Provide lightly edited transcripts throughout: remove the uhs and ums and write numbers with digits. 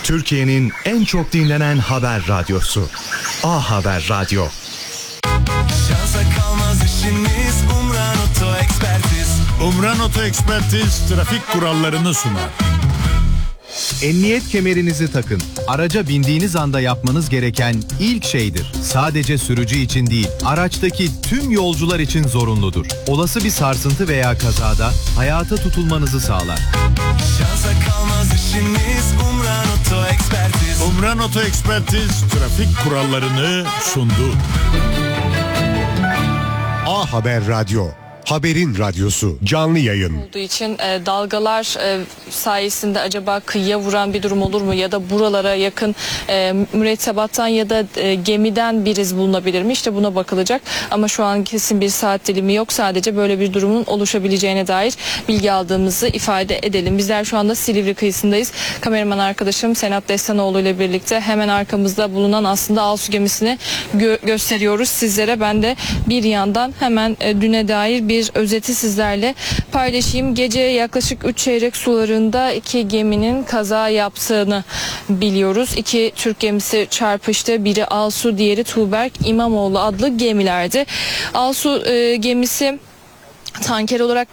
Türkiye'nin en çok dinlenen haber radyosu. A Haber Radyo. Şansa kalmaz işimiz Umran Oto Ekspertiz. Umran Oto Ekspertiz trafik kurallarını sunar. Emniyet kemerinizi takın. Araca bindiğiniz anda yapmanız gereken ilk şeydir. Sadece sürücü için değil, araçtaki tüm yolcular için zorunludur. Olası bir sarsıntı veya kazada hayata tutulmanızı sağlar. Şansa kalmaz işimiz Umran Oto Ekspertiz. Umran Oto Ekspertiz trafik kurallarını sundu. A Haber Radyo. Haberin radyosu. Canlı yayın. Olduğu için dalgalar sayesinde acaba kıyıya vuran bir durum olur mu ya da buralara yakın mürettebattan ya da gemiden bir iz bulunabilir mi? İşte buna bakılacak ama şu an kesin bir saat dilimi yok. Sadece böyle bir durumun oluşabileceğine dair bilgi aldığımızı ifade edelim. Bizler şu anda Silivri kıyısındayız. Kameraman arkadaşım Senat Destanoğlu ile birlikte hemen arkamızda bulunan aslında Alsu gemisini gösteriyoruz sizlere. Ben de bir yandan hemen düne dair bir özeti sizlerle paylaşayım. Gece yaklaşık 3 çeyrek sularında iki geminin kaza yaptığını biliyoruz. İki Türk gemisi çarpıştı. Biri Alsu, diğeri Tuğberk İmamoğlu adlı gemilerdi. Alsu gemisi tanker olarak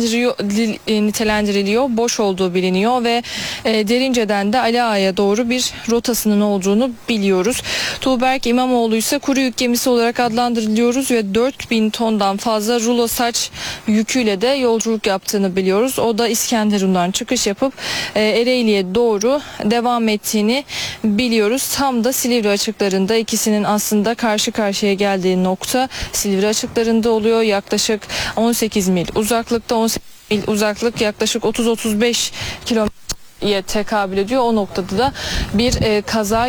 nitelendiriliyor. Boş olduğu biliniyor ve Derince'den de Ali Ağa'ya doğru bir rotasının olduğunu biliyoruz. Tuğberk İmamoğlu ise kuru yük gemisi olarak adlandırılıyoruz ve 4000 tondan fazla rulo saç yüküyle de yolculuk yaptığını biliyoruz. O da İskenderun'dan çıkış yapıp Ereğli'ye doğru devam ettiğini biliyoruz. Tam da Silivri açıklarında ikisinin aslında karşı karşıya geldiği nokta Silivri açıklarında oluyor. Yaklaşık 18 mil uzaklıkta, 18 mil uzaklık yaklaşık 30-35 kilometreye tekabül ediyor. O noktada da bir kaza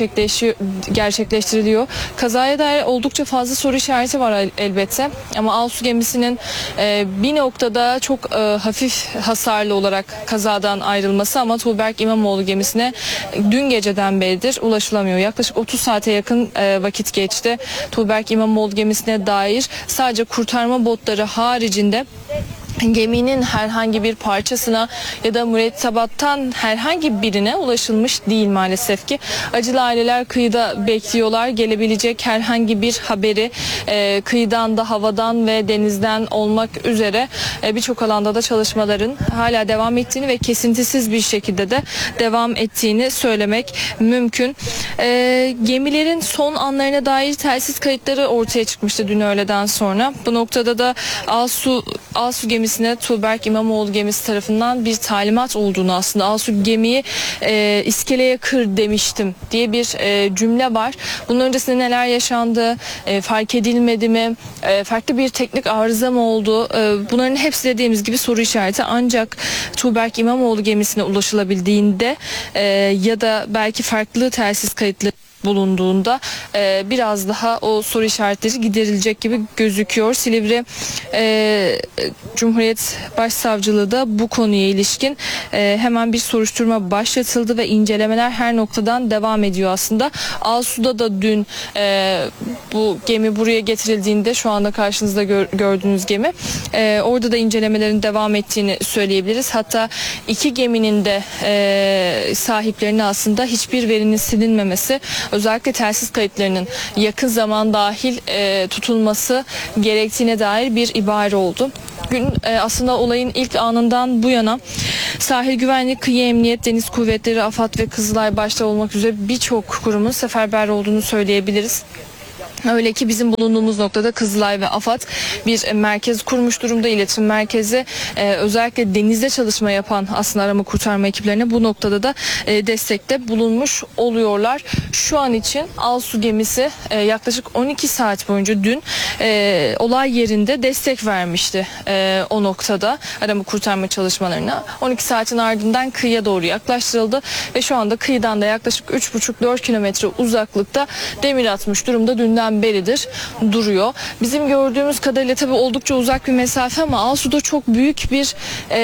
gerçekleştiriliyor. Kazaya dair oldukça fazla soru işareti var elbette. Ama Alsu gemisinin bir noktada çok hafif hasarlı olarak kazadan ayrılması ama Tuğberk İmamoğlu gemisine dün geceden beridir ulaşılamıyor. Yaklaşık 30 saate yakın vakit geçti. Tuğberk İmamoğlu gemisine dair sadece kurtarma botları haricinde geminin herhangi bir parçasına ya da mürettebattan herhangi birine ulaşılmış değil maalesef ki. Acılı aileler kıyıda bekliyorlar. Gelebilecek herhangi bir haberi kıyıdan da, havadan ve denizden olmak üzere birçok alanda da çalışmaların hala devam ettiğini ve kesintisiz bir şekilde de devam ettiğini söylemek mümkün. Gemilerin son anlarına dair telsiz kayıtları ortaya çıkmıştı dün öğleden sonra. Bu noktada da Alsu gemisine Tuğberk İmamoğlu gemisi tarafından bir talimat olduğunu, aslında Alsu gemiyi iskeleye kır demiştim diye bir cümle var. Bunun öncesinde neler yaşandı, fark edilmedi mi, farklı bir teknik arıza mı oldu, bunların hepsi dediğimiz gibi soru işareti. Ancak Tuğberk İmamoğlu gemisine ulaşılabildiğinde ya da belki farklı telsiz kayıtları bulunduğunda biraz daha o soru işaretleri giderilecek gibi gözüküyor. Silivri Cumhuriyet Başsavcılığı da bu konuya ilişkin hemen bir soruşturma başlatıldı ve incelemeler her noktadan devam ediyor aslında. Alsu'da da dün bu gemi buraya getirildiğinde, şu anda karşınızda gördüğünüz gemi, orada da incelemelerin devam ettiğini söyleyebiliriz. Hatta iki geminin de sahiplerine aslında hiçbir verinin silinmemesi, özellikle telsiz kayıtlarının yakın zaman dahil tutulması gerektiğine dair bir ibare oldu. Gün aslında olayın ilk anından bu yana Sahil Güvenlik, Kıyı Emniyet, Deniz Kuvvetleri, AFAD ve Kızılay başta olmak üzere birçok kurumun seferber olduğunu söyleyebiliriz. Öyle ki bizim bulunduğumuz noktada Kızılay ve AFAD bir merkez kurmuş durumda, iletişim merkezi. Özellikle denizde çalışma yapan aslında arama kurtarma ekiplerine bu noktada da destekte bulunmuş oluyorlar. Şu an için Alsu gemisi yaklaşık 12 saat boyunca dün olay yerinde destek vermişti o noktada arama kurtarma çalışmalarına. 12 saatin ardından kıyıya doğru yaklaştırıldı ve şu anda kıyıdan da yaklaşık 3,5-4 kilometre uzaklıkta demir atmış durumda, dünden beridir duruyor. Bizim gördüğümüz kadarıyla tabii oldukça uzak bir mesafe ama Alsu'da çok büyük bir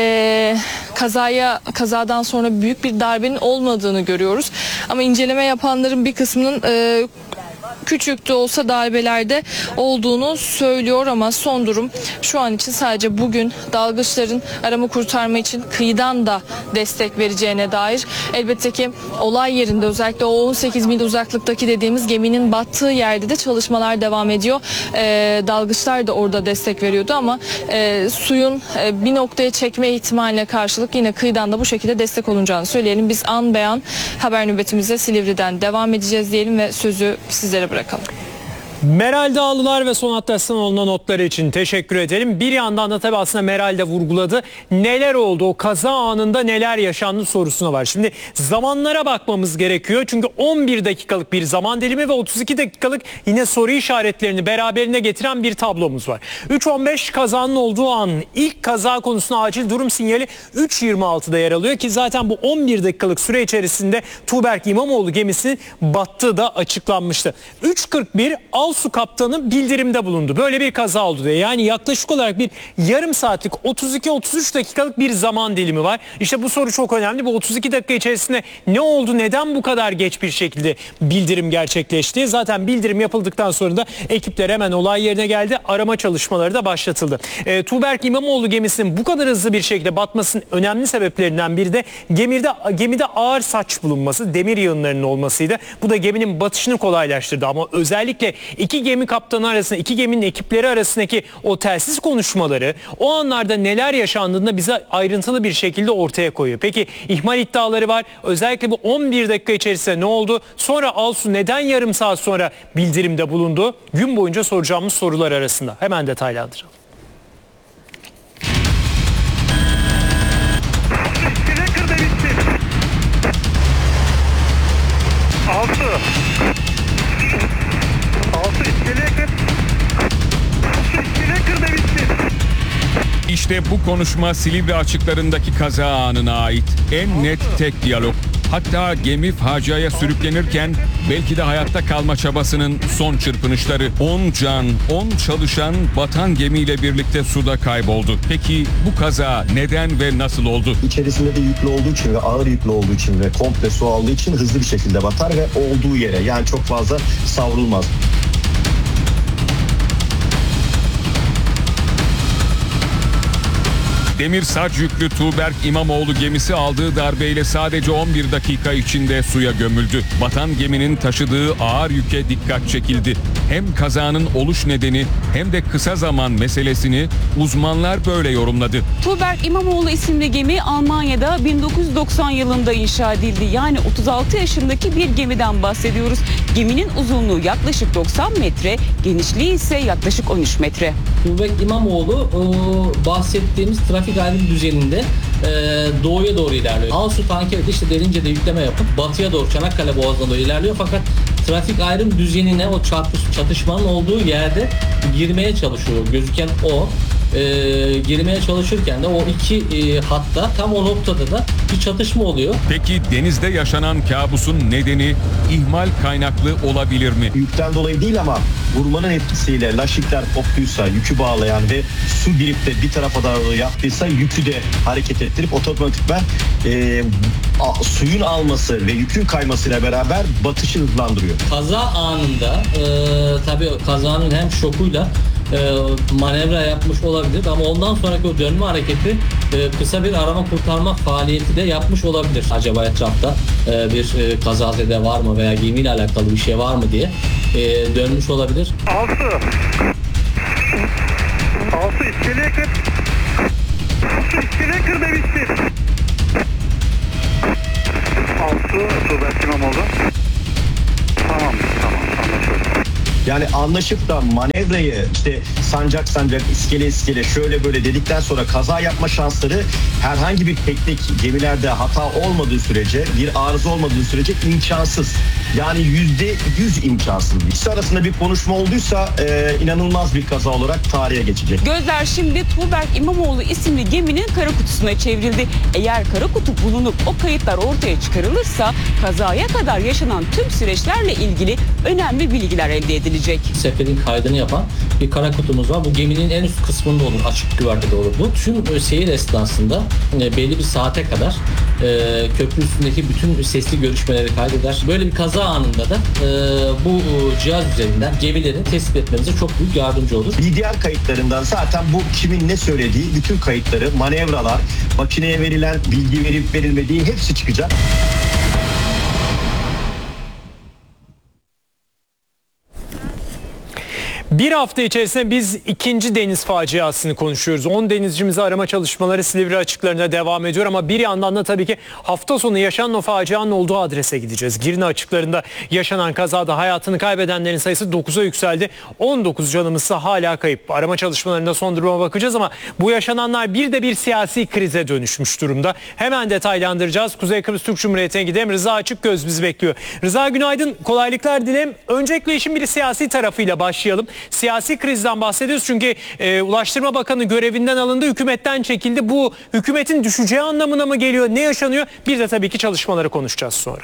kazadan sonra büyük bir darbenin olmadığını görüyoruz. Ama inceleme yapanların bir kısmının küçük de olsa darbelerde olduğunu söylüyor ama son durum şu an için sadece bugün dalgıçların arama kurtarma için kıyıdan da destek vereceğine dair. Elbette ki olay yerinde özellikle o 18 mil uzaklıktaki dediğimiz geminin battığı yerde de çalışmalar devam ediyor. Dalgıçlar da orada destek veriyordu ama suyun bir noktaya çekme ihtimaline karşılık yine kıyıdan da bu şekilde destek olunacağını söyleyelim. Biz an beyan haber nöbetimize Silivri'den devam edeceğiz diyelim ve sözü sizlere bırakalım. Meral Dağlılar ve Sonat Dastanoğlu'na notları için teşekkür edelim. Bir yandan da tabii aslında Meral de vurguladı. Neler oldu, o kaza anında neler yaşandı sorusuna var. Şimdi zamanlara bakmamız gerekiyor. Çünkü 11 dakikalık bir zaman dilimi ve 32 dakikalık yine soru işaretlerini beraberine getiren bir tablomuz var. 3.15 kazanın olduğu an ilk kaza konusunda acil durum sinyali 3.26'da yer alıyor ki zaten bu 11 dakikalık süre içerisinde Tuğberk İmamoğlu gemisi battığı da açıklanmıştı. 3.41 Alsu kaptanı bildirimde bulundu. Böyle bir kaza oldu diye. Yani yaklaşık olarak bir yarım saatlik 32-33 dakikalık bir zaman dilimi var. İşte bu soru çok önemli. Bu 32 dakika içerisinde ne oldu? Neden bu kadar geç bir şekilde bildirim gerçekleşti? Zaten bildirim yapıldıktan sonra da ekipler hemen olay yerine geldi. Arama çalışmaları da başlatıldı. Tuğberk İmamoğlu gemisinin bu kadar hızlı bir şekilde batmasının önemli sebeplerinden biri de gemide ağır saç bulunması, demir yığınlarının olmasıydı. Bu da geminin batışını kolaylaştırdı ama özellikle iki gemi kaptanı arasında, iki geminin ekipleri arasındaki o telsiz konuşmaları o anlarda neler yaşandığında bize ayrıntılı bir şekilde ortaya koyuyor. Peki ihmal iddiaları var. Özellikle bu 11 dakika içerisinde ne oldu? Sonra Alsu neden yarım saat sonra bildirimde bulundu? Gün boyunca soracağımız sorular arasında. Hemen detaylandıralım. İşte bu konuşma Silivri açıklarındaki kaza anına ait en net tek diyalog. Hatta gemi faciaya sürüklenirken belki de hayatta kalma çabasının son çırpınışları. 10 can, 10 çalışan batan gemiyle birlikte suda kayboldu. Peki bu kaza neden ve nasıl oldu? İçerisinde de yüklü olduğu için ve ağır yüklü olduğu için ve komple su aldığı için hızlı bir şekilde batar ve olduğu yere, yani çok fazla savrulmaz. Demir saç yüklü Tuğberk İmamoğlu gemisi aldığı darbeyle sadece 11 dakika içinde suya gömüldü. Batan geminin taşıdığı ağır yüke dikkat çekildi. Hem kazanın oluş nedeni hem de kısa zaman meselesini uzmanlar böyle yorumladı. Tuğberk İmamoğlu isimli gemi Almanya'da 1990 yılında inşa edildi. Yani 36 yaşındaki bir gemiden bahsediyoruz. Geminin uzunluğu yaklaşık 90 metre, genişliği ise yaklaşık 13 metre. Tuğberk İmamoğlu bahsettiğimiz trafik ayrım düzeninde doğuya doğru ilerliyor. Alsu tankeri de işte Derince'de yükleme yapıp batıya doğru Çanakkale Boğazı'na doğru ilerliyor. Fakat trafik ayrım düzenine, o çatışmanın olduğu yerde girmeye çalışıyor. Gözüken o. Girmeye çalışırken de o iki hatta tam o noktada da bir çatışma oluyor. Peki denizde yaşanan kabusun nedeni ihmal kaynaklı olabilir mi? Yükten dolayı değil ama vurmanın etkisiyle laşikler koptuysa, yükü bağlayan ve su girip de bir tarafa doğru yaptıysa yükü de hareket ettirip otomatikman suyun alması ve yükün kaymasıyla beraber batışı hızlandırıyor. Kaza anında tabii kazanın hem şokuyla manevra yapmış olabilir ama ondan sonraki o dönme hareketi kısa bir arama kurtarma faaliyeti de yapmış olabilir. Acaba etrafta bir kazazede var mı veya gemiyle alakalı bir şey var mı diye dönmüş olabilir. Alsu iskeleye kır. Alsu iskeleye kır demiştim. Alsu Tuğberk İmamoğlu. Tamam anlaşıldı. Yani anlaşıp da manevrayı işte sancak iskele şöyle böyle dedikten sonra kaza yapma şansları herhangi bir teknik gemilerde hata olmadığı sürece, bir arıza olmadığı sürece imkansız. Yani %100 imkansız. İkisi arasında bir konuşma olduysa inanılmaz bir kaza olarak tarihe geçecek. Gözler şimdi Tuğberk İmamoğlu isimli geminin kara kutusuna çevrildi. Eğer kara kutu bulunup o kayıtlar ortaya çıkarılırsa kazaya kadar yaşanan tüm süreçlerle ilgili önemli bilgiler elde edilecek. Seferin kaydını yapan bir kara kutumuz var. Bu geminin en üst kısmında olur, açık güvertede olur. Bu tüm seyir esnasında belli bir saate kadar köprü üstündeki bütün sesli görüşmeleri kaydeder. Böyle bir kaza anında da bu cihaz üzerinden gemileri tespit etmemize çok büyük yardımcı olur. DDR kayıtlarından zaten bu kimin ne söylediği, bütün kayıtları, manevralar, makineye verilen bilgi verip verilmediği hepsi çıkacak. Bir hafta içerisinde biz ikinci deniz faciasını konuşuyoruz. 10 denizcimizi arama çalışmaları Silivri açıklarına devam ediyor ama bir yandan da tabii ki hafta sonu yaşanan o facianın olduğu adrese gideceğiz. Girne açıklarında yaşanan kazada hayatını kaybedenlerin sayısı 9'a yükseldi. 19 canımız ise hala kayıp. Arama çalışmalarında son duruma bakacağız ama bu yaşananlar bir siyasi krize dönüşmüş durumda. Hemen detaylandıracağız. Kuzey Kıbrıs Türk Cumhuriyeti'ne gidelim. Rıza Açıkgöz bizi bekliyor. Rıza günaydın, kolaylıklar dilerim. Öncelikle işin bir siyasi tarafıyla başlayalım. Siyasi krizden bahsediyoruz çünkü Ulaştırma Bakanı görevinden alındı, hükümetten çekildi. Bu hükümetin düşeceği anlamına mı geliyor? Ne yaşanıyor? Bir de tabii ki çalışmaları konuşacağız sonra.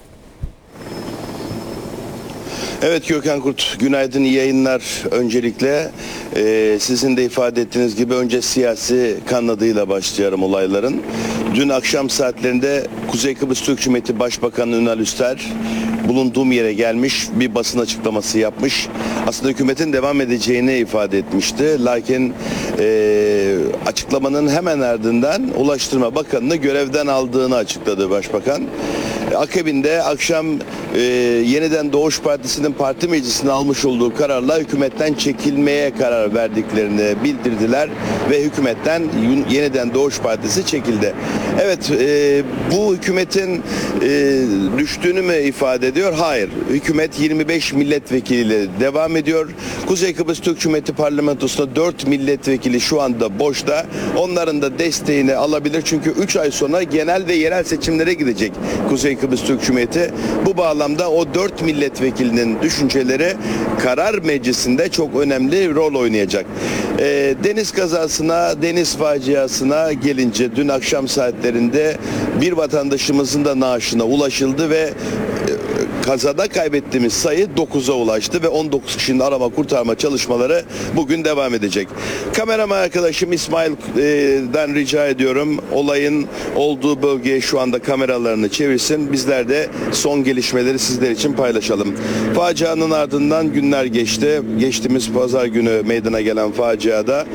Evet Gökhan Kurt, günaydın, iyi yayınlar. Öncelikle sizin de ifade ettiğiniz gibi önce siyasi kanadıyla başlayalım olayların. Dün akşam saatlerinde Kuzey Kıbrıs Türk Cumhuriyeti Başbakanı Ünal Üster bulunduğum yere gelmiş, bir basın açıklaması yapmış. Aslında hükümetin devam edeceğini ifade etmişti. Lakin açıklamanın hemen ardından Ulaştırma Bakanı'nı görevden aldığını açıkladı Başbakan. Akabinde akşam Yeniden Doğuş Partisi'nin parti meclisinde almış olduğu kararla hükümetten çekilmeye karar verdiklerini bildirdiler ve hükümetten Yeniden Doğuş Partisi çekildi. Evet, bu hükümetin düştüğünü mü ifade ediyor? Hayır. Hükümet 25 milletvekiliyle devam ediyor. Kuzey Kıbrıs Türk Cumhuriyeti Parlamentosu'nda 4 milletvekili şu anda boşta. Onların da desteğini alabilir çünkü 3 ay sonra genel ve yerel seçimlere gidecek Kuzey Kıbrıs Türk Cumhuriyeti. Bu bağlamda o 4 milletvekilinin düşünceleri karar meclisinde çok önemli rol oynayacak. Deniz kazasına, deniz faciasına gelince dün akşam saatlerinde bir vatandaşımızın da naaşına ulaşıldı ve kazada kaybettiğimiz sayı 9'a ulaştı ve 19 kişinin arama kurtarma çalışmaları bugün devam edecek. Kameraman arkadaşım İsmail'den rica ediyorum olayın olduğu bölgeye şu anda kameralarını çevirsin. Bizler de son gelişmeleri sizler için paylaşalım. Facianın ardından günler geçti. Geçtiğimiz pazar günü meydana gelen faciada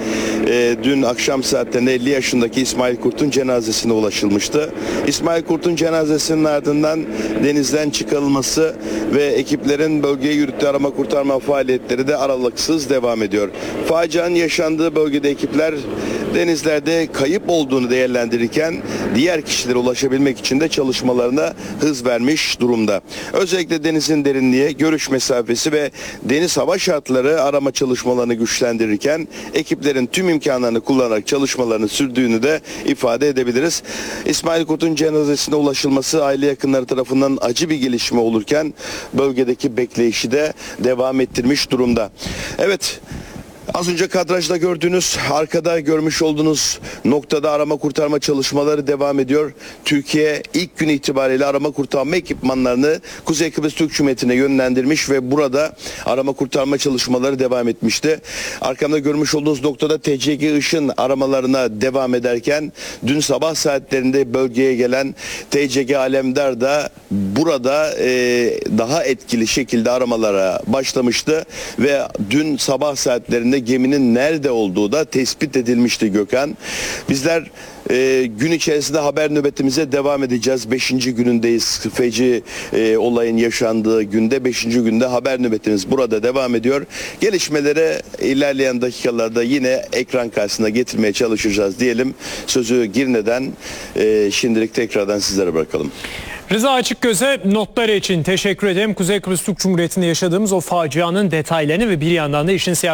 dün akşam saatlerinde 50 yaşındaki İsmail Kurt'un cenazesine ulaşılmıştı. İsmail Kurt'un cenazesinin ardından denizden çıkarılması ve ekiplerin bölgeye yürüttüğü arama kurtarma faaliyetleri de aralıksız devam ediyor. Facianın yaşandığı bölgede ekipler denizlerde kayıp olduğunu değerlendirirken diğer kişilere ulaşabilmek için de çalışmalarına hız vermiş durumda. Özellikle denizin derinliği, görüş mesafesi ve deniz hava şartları arama çalışmalarını güçlendirirken ekiplerin tüm imkanlarını kullanarak çalışmalarını sürdüğünü de ifade edebiliriz. İsmail Kurt'un cenazesine ulaşılması aile yakınları tarafından acı bir gelişme olurken bölgedeki bekleyişi de devam ettirmiş durumda. Evet, az önce kadrajda gördüğünüz, arkada görmüş olduğunuz noktada arama kurtarma çalışmaları devam ediyor. Türkiye ilk gün itibariyle arama kurtarma ekipmanlarını Kuzey Kıbrıs Türk Cumhuriyeti'ne yönlendirmiş ve burada arama kurtarma çalışmaları devam etmişti. Arkamda görmüş olduğunuz noktada TCG Işın aramalarına devam ederken dün sabah saatlerinde bölgeye gelen TCG Alemdar da burada daha etkili şekilde aramalara başlamıştı ve dün sabah saatlerinde geminin nerede olduğu da tespit edilmişti Gökhan. Bizler gün içerisinde haber nöbetimize devam edeceğiz. 5. günündeyiz. Feci olayın yaşandığı günde 5. günde haber nöbetimiz burada devam ediyor. Gelişmeleri ilerleyen dakikalarda yine ekran karşısına getirmeye çalışacağız diyelim. Sözü Girne'den şimdilik tekrardan sizlere bırakalım. Rıza Açıkgöz'e notları için teşekkür ederim. Kuzey Kıbrıs Türk Cumhuriyeti'nde yaşadığımız o facianın detaylarını ve bir yandan da işin siyasi